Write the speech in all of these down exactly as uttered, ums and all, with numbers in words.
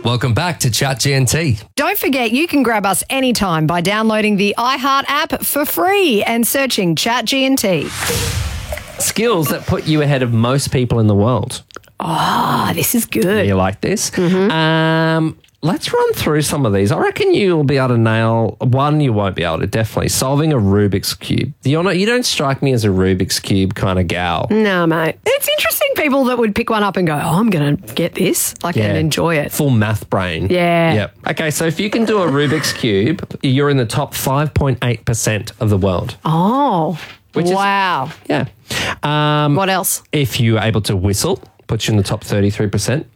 Welcome back to Chat G N T. Don't forget, you can grab us anytime by downloading the iHeart app for free and searching Chat G N T. Skills that put you ahead of most people in the world. Oh, this is good. You like this? Mm-hmm. Um, let's run through some of these. I reckon you'll be able to nail one. You won't be able to. Definitely solving a Rubik's Cube. You're not, you don't strike me as a Rubik's Cube kind of gal. No, mate. It's interesting people that would pick one up and go, oh, I'm going to get this, like, Yeah. and enjoy it. Full math brain. Yeah. Yep. Okay, so if you can do a Rubik's Cube, you're in the top five point eight percent of the world. Oh, Which is- wow. Yeah. Um, What else? if you're able to whistle, puts you in the top thirty-three percent.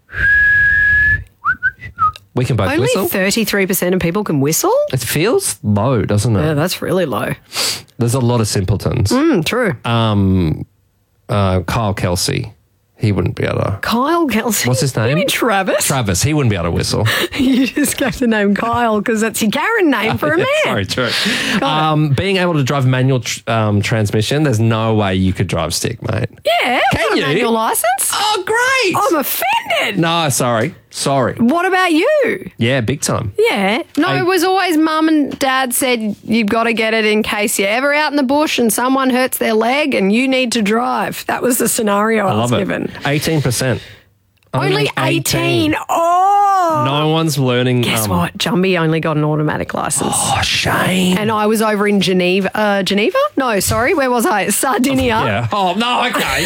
We can both Only whistle. thirty-three percent of people can whistle? It feels low, doesn't it? Yeah, that's really low. There's a lot of simpletons. Mm, true. Um, uh, Kyle Kelsey, he wouldn't be able to. Kyle Kelsey. What's his name? You mean Travis? Travis, he wouldn't be able to whistle. You just gave the name Kyle because that's your Karen name for a man. Sorry, true. Um, being able to drive manual tr- um, transmission, there's no way you could drive stick, mate. Yeah, I've Can got a you? manual license. Oh, great. I'm offended. No, sorry. Sorry. What about you? Yeah, big time. Yeah. No, I- it was always mum and dad said you've got to get it in case you're ever out in the bush and someone hurts their leg and you need to drive. That was the scenario I, I was love it. given. eighteen percent. Only eighteen. Oh. No one's learning. Guess um, what? Jumbie only got an automatic license. Oh, shame. And I was over in Geneva. Uh, Geneva? No, sorry. Where was I? Sardinia. Yeah. Oh, no, okay.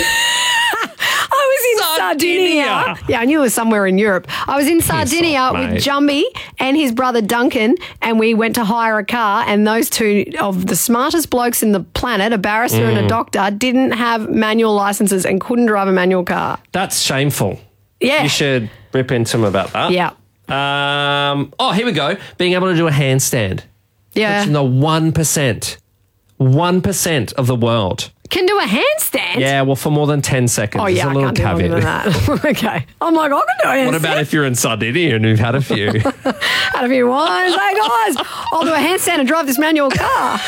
I was in Sardinia. Sardinia. Yeah, I knew it was somewhere in Europe. I was in Sardinia off, with mate. Jumbie and his brother Duncan, and we went to hire a car, and those two of the smartest blokes in the planet, a barrister Mm. and a doctor, didn't have manual licenses and couldn't drive a manual car. That's shameful. Yeah. You should rip into him about that. Yeah. Um. Oh, here we go. Being able to do a handstand. Yeah. That's in the one percent. one percent of the world. Can do a handstand? Yeah, well, for more than ten seconds. Oh, yeah, I There's a little can't do longer caveat. than that. Okay. I'm like, I can do a handstand. What about if you're in Sardinia and you've had a few? Had a few wines. Hey, guys, I'll do a handstand and drive this manual car.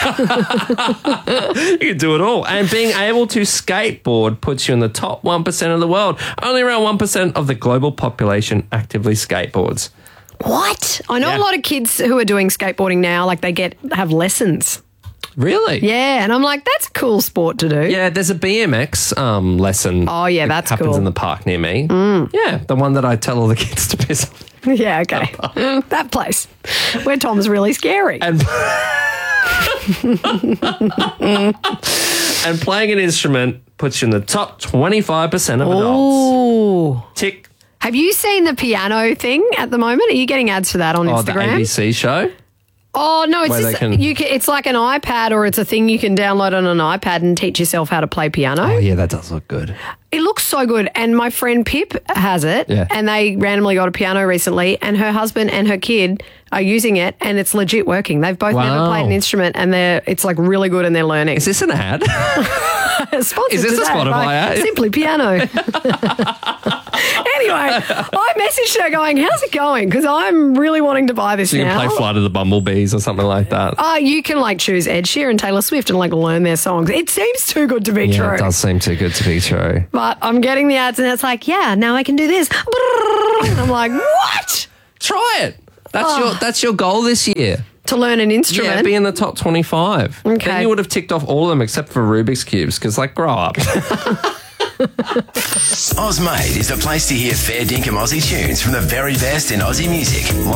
You can do it all. And being able to skateboard puts you in the top one percent of the world. Only around one percent of the global population actively skateboards. What? I know Yeah. a lot of kids who are doing skateboarding now, like they get have lessons. Really? Yeah, and I'm like, that's a cool sport to do. Yeah, there's a B M X um, lesson. Oh, yeah, that that's happens cool. Mm. in the park near me. Yeah, the one that I tell all the kids to piss on. Yeah, okay. That place where Tom's really scary. And and playing an instrument puts you in the top twenty-five percent of adults. Ooh. Tick. Have you seen the piano thing at the moment? Are you getting ads for that on Oh, the A B Instagram? C show. Oh, no, it's Where they just can- you can, it's like an iPad or it's a thing you can download on an iPad and teach yourself how to play piano. Oh, yeah, that does look good. It looks so good. And my friend Pip has it. Yeah. And they randomly got a piano recently, and her husband and her kid are using it, and it's legit working. They've both never Wow. played an instrument, and they're it's like really good, and they're learning. Is this an ad? Sponsored is this a today Spotify by ad? Simply Piano. Anyway, I messaged her going, how's it going? Because I'm really wanting to buy this So you now. can play Flight of the Bumblebees or something like that. Oh, you can like choose Ed Sheeran, Taylor Swift, and like learn their songs. It seems too good to be yeah, true. it does seem too good to be true. But I'm getting the ads, and it's like, yeah, now I can do this. And I'm like, what? Try it. That's Oh. your that's your goal this year. To learn an instrument. Yeah, be in the top twenty-five. Okay. Then you would have ticked off all of them except for Rubik's Cubes because, like, grow up. Ozmade is the place to hear fair dinkum Aussie tunes from the very best in Aussie music.